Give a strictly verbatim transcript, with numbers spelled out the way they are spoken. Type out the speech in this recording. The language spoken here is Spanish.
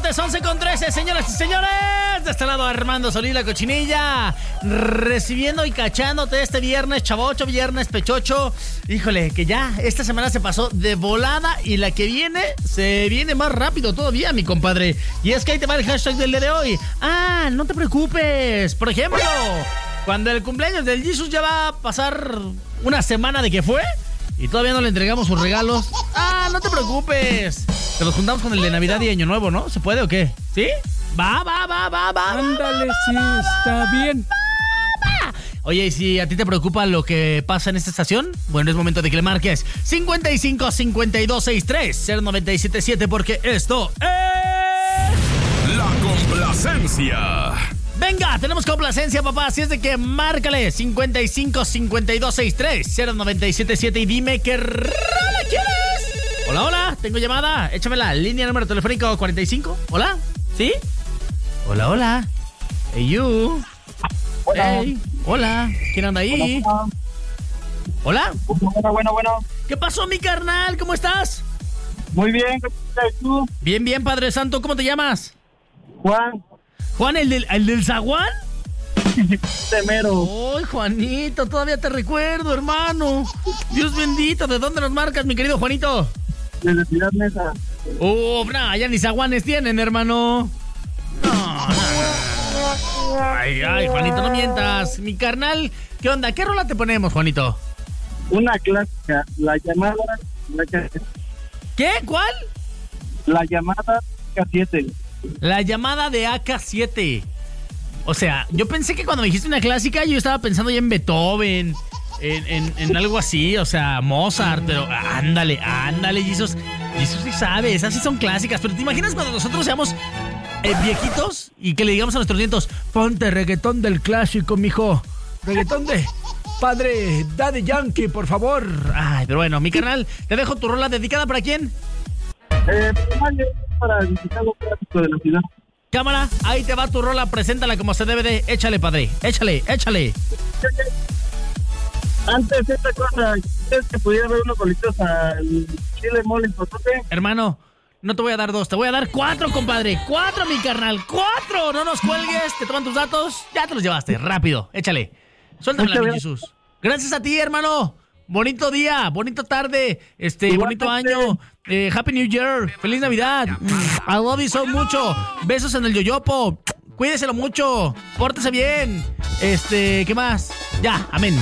martes, once con trece, señoras y señores. De este lado, Armando Solís, la cochinilla, recibiendo y cachándote este viernes, chavocho, viernes pechocho. Híjole, que ya esta semana se pasó de volada y la que viene, se viene más rápido todavía, mi compadre. Y es que ahí te va el hashtag del día de hoy. Ah, no te preocupes. Por ejemplo, cuando el cumpleaños del Jesus ya va a pasar una semana de que fue y todavía no le entregamos sus regalos. Ah, no te preocupes. Te los juntamos con el de Navidad y Año Nuevo, ¿no? ¿Se puede o qué? ¿Sí? Va, va, va, va, va. Ándale, sí, está bien. Oye, ¿y si a ti te preocupa lo que pasa en esta estación? Bueno, es momento de que le marques cincuenta y cinco, cincuenta y dos, sesenta y tres, cero noventa y siete siete porque esto es... La complacencia. Venga, tenemos complacencia, papá. Así es de que márcale cincuenta y cinco, cincuenta y dos, sesenta y tres, cero noventa y siete siete y dime qué rola quieres. Hola, hola, tengo llamada. Échamela, línea número telefónico cuarenta y cinco. Hola, ¿sí? Hola, hola. Hey, you. Hola. Hey, hola. ¿Quién anda ahí? Hola. Hola. Bueno, bueno, bueno. ¿Qué pasó, mi carnal? ¿Cómo estás? Muy bien, ¿qué tal tú? Bien, bien, Padre Santo. ¿Cómo te llamas? Juan. ¿Juan, el del, el del zaguán? Temero. ¡Ay, Juanito! Todavía te recuerdo, hermano. Dios bendito. ¿De dónde nos marcas, mi querido Juanito? Desde Ciudad Mesa. ¡Oh, no! Ya ni zaguanes tienen, hermano. No, no, no. Ay, ay, Juanito, no mientas. Mi carnal, ¿qué onda? ¿Qué rola te ponemos, Juanito? Una clásica, la llamada... La, ¿Qué? ¿Cuál? la llamada K siete. La llamada de A K siete. O sea, yo pensé que cuando me dijiste una clásica, yo estaba pensando ya en Beethoven, en, en, en algo así, o sea, Mozart, pero ándale, ándale, Jesus. Jesus sí sabe, esas sí son clásicas, pero ¿te imaginas cuando nosotros seamos eh, viejitos y que le digamos a nuestros nietos, ponte reggaetón del clásico, mijo, reggaetón de padre Daddy Yankee, por favor? Ay, pero bueno, mi canal, te dejo tu rola. ¿Dedicada para quién? Eh, para visitar los clásicos de la ciudad. Cámara, ahí te va tu rola, preséntala como se debe de. Échale, padre, échale, échale. Antes de esta cosa, ¿quieres que pudiera ver unos bolitos al chile mole en Potote? Hermano, no te voy a dar dos, te voy a dar cuatro, compadre. Cuatro, mi carnal, cuatro. No nos cuelgues, te toman tus datos. Ya te los llevaste, rápido, échale. Suéltamela, mi Jesús. Gracias a ti, hermano. Bonito día, bonita tarde, este, Igualmente. bonito año. Eh, Happy New Year, feliz Navidad. I love you so mucho. Besos en el yoyopo. Cuídeselo mucho. Pórtese bien. Este, ¿qué más? Ya, amén.